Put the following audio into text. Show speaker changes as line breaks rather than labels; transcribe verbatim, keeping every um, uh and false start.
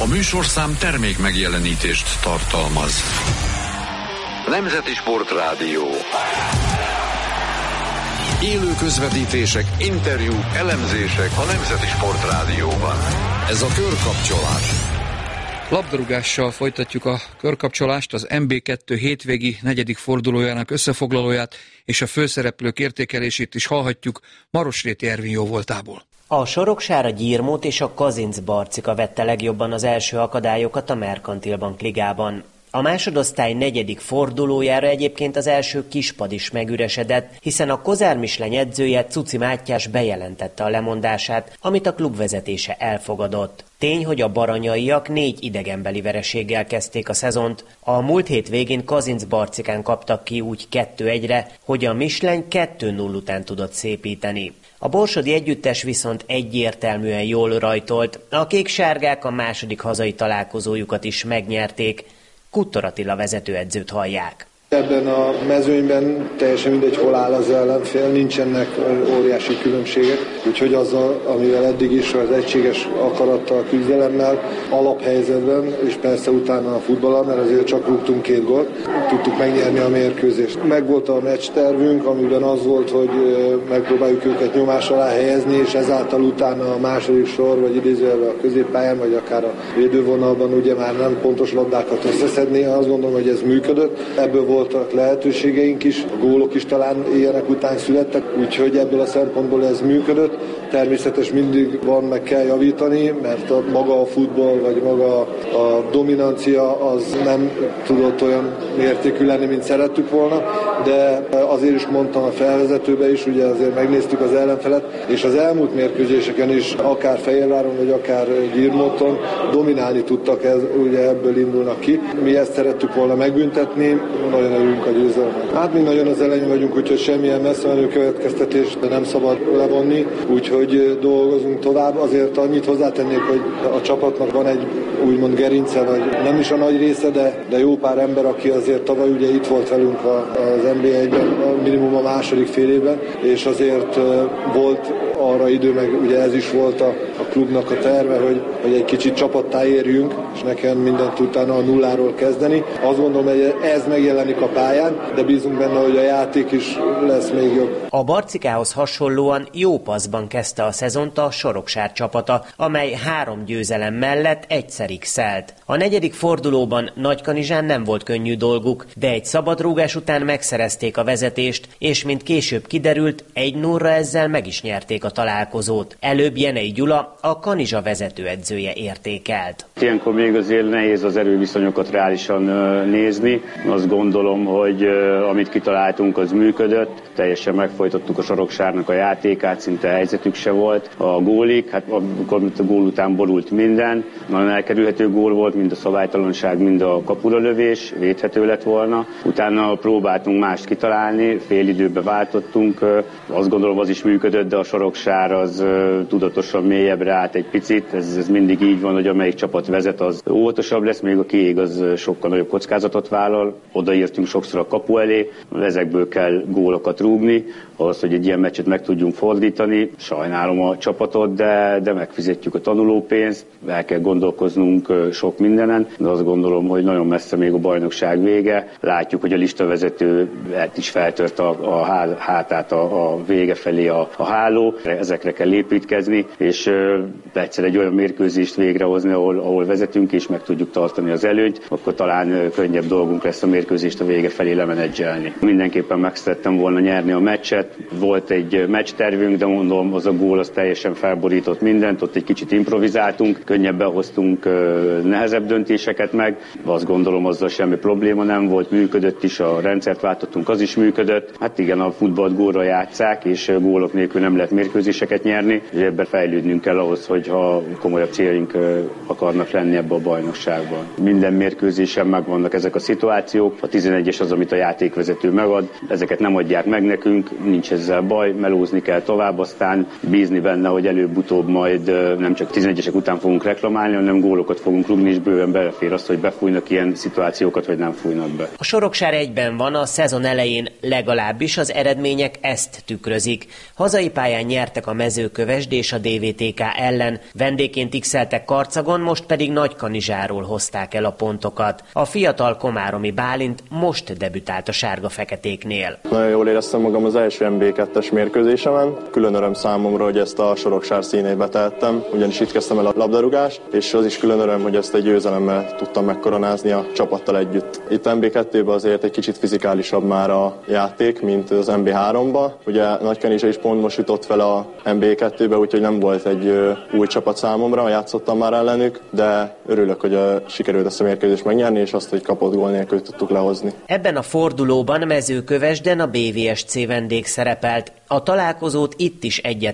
A műsorszám termék megjelenítést tartalmaz. Nemzeti Sportrádió. Élő közvetítések, interjúk, elemzések a Nemzeti Sportrádióban. Ez a Körkapcsolás.
Labdarúgással folytatjuk a körkapcsolást, az em bé kettő hétvégi negyedik fordulójának összefoglalóját és a főszereplők értékelését is hallhatjuk Marosréti Ervin jóvoltából.
A Soroksára Gyirmót és a Kazinc Barcika vette legjobban az első akadályokat a Merkantil Bank ligában. A másodosztály negyedik fordulójára egyébként az első kispad is megüresedett, hiszen a Kozár Misleny edzője Cuci Mátyás bejelentette a lemondását, amit a klub vezetése elfogadott. Tény, hogy a baranyaiak négy idegenbeli vereséggel kezdték a szezont. A múlt hét végén Kazinc Barcikán kaptak ki úgy kettő egyre, hogy a Misleny kettő null után tudott szépíteni. A borsodi együttes viszont egyértelműen jól rajtolt, a kék-sárgák a második hazai találkozójukat is megnyerték. Kuttor Attila vezetőedzőt hallják.
Ebben a mezőnyben teljesen mindegy, hol áll az ellenfél, nincsenek óriási különbségek, úgyhogy azzal, amivel eddig is az egységes akarattal, küzdelemmel, alaphelyzetben, és persze utána a futballal, mert azért csak rúgtunk két gólt, tudtuk megnyerni a mérkőzést. Megvolt a meccs tervünk, amiben az volt, hogy megpróbáljuk őket nyomás alá helyezni, és ezáltal utána a második sor, vagy idézőjelben a középpályán, vagy akár a védővonalban ugye már nem pontos labdákat összeszedni. Azt gondolom, hogy ez működött. Ebből voltak lehetőségeink is, a gólok is talán ilyenek után születtek, úgyhogy ebből a szempontból ez működött. Természetes mindig van, meg kell javítani, mert a, maga a futball, vagy maga a dominancia az nem tudott olyan mértékű lenni, mint szerettük volna, de azért is mondtam a felvezetőbe is, ugye azért megnéztük az ellenfelet, és az elmúlt mérkőzéseken is, akár Fehérváron, vagy akár Gyirmóton dominálni tudtak, ez, ugye ebből indulnak ki. Mi ezt szerettük volna megbüntetni, nagyon örülünk a győzelemnek. Hát mi nagyon az elején vagyunk, úgyhogy semmilyen messze menő következtetést nem szabad levonni, úgyhogy dolgozunk tovább. Azért annyit hozzátennék, hogy a csapatnak van egy úgymond gerince, vagy nem is a nagy része, de, de jó pár ember, aki azért tavaly ugye itt volt velünk az en bé egyben, minimum a második fél évben, és azért volt arra idő, meg ugye ez is volt a, a klubnak a terve, hogy, hogy egy kicsit csapattá érjünk, és nekem mindent utána a nulláról kezdeni. Azt gondolom, hogy ez megjelenik a pályán, de bízunk benne, hogy a játék is lesz még jobb.
A Barcikához hasonlóan jó paszban kezdte a szezont a Soroksár csapata, amely három győzelem mellett egyszer x-elt. A negyedik fordulóban Nagykanizsán nem volt könnyű dolguk, de egy szabadrúgás után megszerezték a vezetést, és mint később kiderült, egy nullra ezzel meg is nyerték a találkozót. Előbb Jenei Gyula, a Kanizsa vezetőedzője értékelt.
Ilyenkor még azért nehéz az erőviszonyokat reálisan nézni. Azt gondolom, hogy amit kitaláltunk, az működött. Teljesen megfojtottuk a Soroksárnak a játékát, szinte helyzetük se volt. A gólik, hát amikor a gól után borult minden, nagyon elkerülhető gól volt, mind a szabálytalanság, mind a kapura lövés, védhető lett volna. Utána próbáltunk mást kitalálni, fél időbe váltottunk. Azt gondolom, az is működött, de a Soroksár az tudatosan mélyebbre állt egy picit. Ez, ez mindig így van, hogy amelyik csapat vezet, az óvatosabb lesz, még a kiég az sokkal nagyobb kockázatot vállal. Odaírtunk sokszor a kapu elé, ezekből kell gólokat rúgni, ahhoz, hogy egy ilyen meccset meg tudjunk fordítani. Sajnálom a csapatot, de, de megfizetjük a tanulópénzt, el kell gondolkoznunk sok mindenen, de azt gondolom, hogy nagyon messze még a bajnokság vége. Látjuk, hogy a listavezető is feltört a, a hátát a, a vége felé a, a háló. Ezekre kell építkezni, és ö, egyszer egy olyan mérkőzést végrehozni, ahol, ahol vezetünk, és meg tudjuk tartani az előnyt, akkor talán ö, könnyebb dolgunk lesz a mérkőzést a vége felé lemenedzselni. Mindenképpen meg szerettem volna nyerni a meccset. Volt egy meccstervünk, de mondom, az a gól az teljesen felborított mindent, ott egy kicsit improvizáltunk, könnyebben hoztunk ö, nehezebb döntéseket meg. Azt gondolom, azzal semmi probléma nem volt, működött is, a rendszert váltottunk, az is működött. Hát igen, a futballt gólra játsszák, és gólok nélkül nem lehet mérkőzéseket nyerni, és ebben fejlődnünk kell ahhoz, hogy ha komolyabb céljaink akarnak lenni ebbe a bajnokságban. Minden mérkőzésen megvannak ezek a szituációk, a tizenegyes az, amit a játékvezető megad, ezeket nem adják meg nekünk, nincs ezzel baj, melózni kell tovább, aztán bízni benne, hogy előbb-utóbb majd nem csak tizenegyesek után fogunk reklamálni, hanem gólokat fogunk rúgni, és bőven belefér azt, hogy befújnak ilyen szituációkat, vagy nem fújnak be.
A Soroksár egyben van, a szezon elején legalábbis az eredmények ezt tükrözik. Hazai pályán nyert nyertek a Mezőkövesd és a dé vé té ká ellen, vendégként x-eltek Karcagon, most pedig Nagykanizsáról hozták el a pontokat. A fiatal komáromi Bálint most debütált a sárga-feketéknél.
Nagyon jól éreztem magam az első em bé kettes mérkőzésemen. Külön öröm számomra, hogy ezt a Soroksár színébe tehettem, ugyanis itt kezdtem el a labdarúgást, és az is külön öröm, hogy ezt egy győzelemmel tudtam megkoronázni a csapattal együtt. Itt em bé kettőben azért egy kicsit fizikálisabb már a játék, mint az em bé háromba. Ugye Nagykanizsa is pont most jutott fel a em bé kettőbe, úgyhogy nem volt egy ö, új csapat számomra, játszottam már ellenük, de örülök, hogy ö, sikerült ezt a mérkőzést megnyerni, és azt, hogy kapott gól nélkül tudtuk lehozni.
Ebben a fordulóban Mezőkövesden a bé vé es cé vendég szerepelt. A találkozót itt is egyet